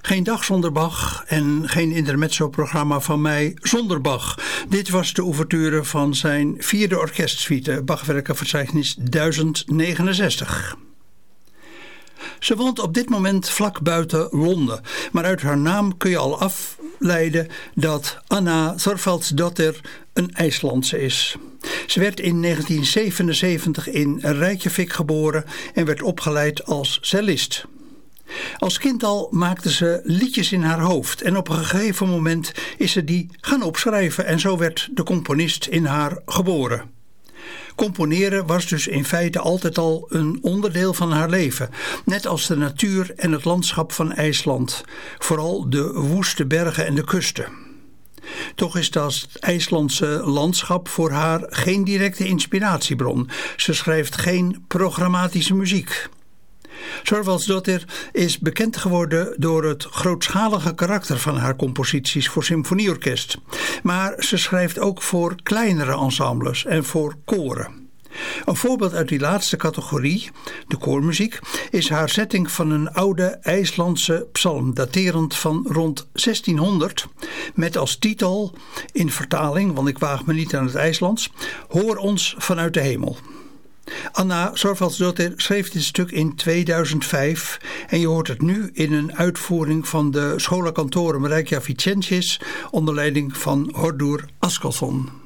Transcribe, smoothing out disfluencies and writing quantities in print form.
Geen dag zonder Bach en geen intermezzo-programma van mij zonder Bach. Dit was de ouverture van zijn 4e orkestsuite, Bachwerkenverzeichnis 1069. Ze woont op dit moment vlak buiten Londen, maar uit haar naam kun je al afleiden dat Anna Thorvaldsdottir een IJslandse is. Ze werd in 1977 in Reykjavik geboren en werd opgeleid als cellist. Als kind al maakte ze liedjes in haar hoofd en op een gegeven moment is ze die gaan opschrijven en zo werd de componist in haar geboren. Componeren was dus in feite altijd al een onderdeel van haar leven, net als de natuur en het landschap van IJsland, vooral de woeste bergen en de kusten. Toch is dat IJslandse landschap voor haar geen directe inspiratiebron. Ze schrijft geen programmatische muziek. Thorvaldsdottir is bekend geworden door het grootschalige karakter van haar composities voor symfonieorkest. Maar ze schrijft ook voor kleinere ensembles en voor koren. Een voorbeeld uit die laatste categorie, de koormuziek, is haar setting van een oude IJslandse psalm daterend van rond 1600 met als titel, in vertaling, want ik waag me niet aan het IJslands, Hoor ons vanuit de hemel. Anna Thorvaldsdottir schreef dit stuk in 2005 en je hoort het nu in een uitvoering van de Schola Cantorum Reykjavícensis onder leiding van Hordur Askason.